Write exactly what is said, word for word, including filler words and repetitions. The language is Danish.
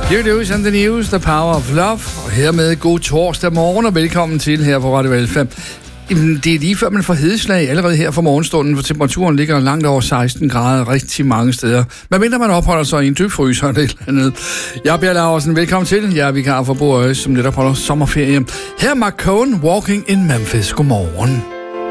You do and the news, the power of love. Og hermed god torsdag morgen, og velkommen til her på Radio Velfærd. Det er lige før man får hedeslag allerede her for morgenstunden, hvor temperaturen ligger langt over seksten grader rigtig mange steder. Men mindre man opholder sig i en dybfryser eller et eller andet. Jeg er Bjerg Laursen, velkommen til. Jeg er vikar for Bo Øjes, som netop holder sommerferie. Her er Mark Cohen, Walking in Memphis. Godmorgen.